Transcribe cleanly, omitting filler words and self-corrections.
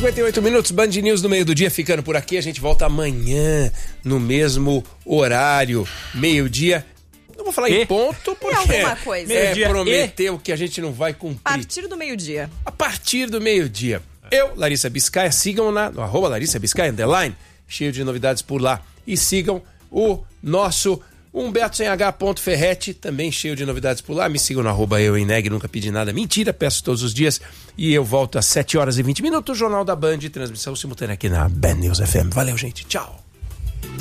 7h58, Band News no meio do dia ficando por aqui. A gente volta amanhã no mesmo horário, meio-dia. Não vou falar em ponto porque alguma coisa. prometeu que a gente não vai cumprir. A partir do meio-dia. A partir do meio-dia. Eu, Larissa Biscaia, sigam no @ Larissa Biscaia, _, cheio de novidades por lá. E sigam o nosso Humberto sem H.Ferretti, também cheio de novidades por lá. Me sigam no @eueneg, nunca pedi nada. Mentira, peço todos os dias. E eu volto às 7h20, Jornal da Band, transmissão simultânea aqui na Band News FM. Valeu, gente. Tchau.